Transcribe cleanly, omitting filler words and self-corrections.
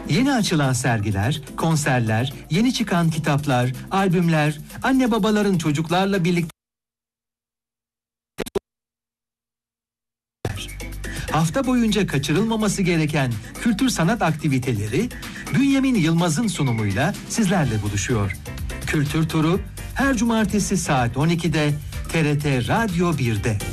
Yeni açılan sergiler, konserler, yeni çıkan kitaplar, albümler, anne babaların çocuklarla birlikte hafta boyunca kaçırılmaması gereken kültür sanat aktiviteleri Bünyamin Yılmaz'ın sunumuyla sizlerle buluşuyor. Kültür Turu her cumartesi saat 12'de TRT Radyo 1'de.